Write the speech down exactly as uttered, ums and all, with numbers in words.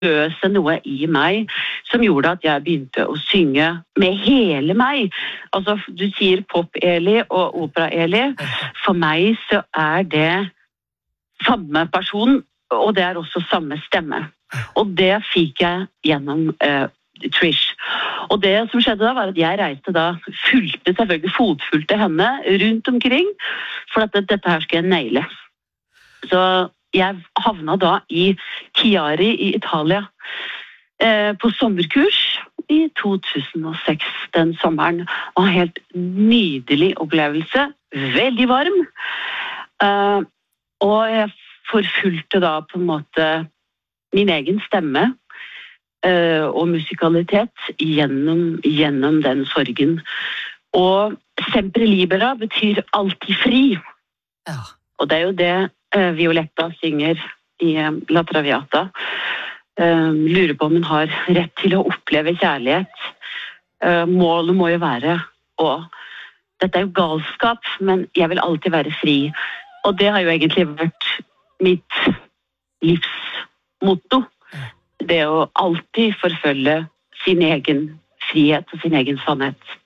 løse noe i meg som gjorde at jeg begynte å synge med hele meg. Altså, du sier pop-Eli og opera-Eli. For meg så er det samme person, og det er også samme stemme. Og det fikk jeg gjennom uh, Trish. Og det som skjedde da var at jeg reiste da, fulgte selvfølgelig fotfulgte henne rundt omkring, for at dette her skulle jeg naile. Så jeg havna da i Chiari i Italia eh, på sommerkurs i to tusen og seks den sommeren. Og en helt nydelig opplevelse, veldig varm. Uh, og jeg forfulgte da på en måte min egen stemme uh, og musikalitet gjennom, gjennom den sorgen. Og sempre libera betyr alltid fri. Ja. Og det er jo det uh, Violetta synger i uh, La Traviata. Uh, lurer på om hun har rett til å oppleve kjærlighet. Uh, målet må jo være, og dette er jo galskap, men jeg vil alltid være fri. Og det har jo egentlig vært mitt livsmotto. Det å alltid forfølge sin egen frihet og sin egen sannhet.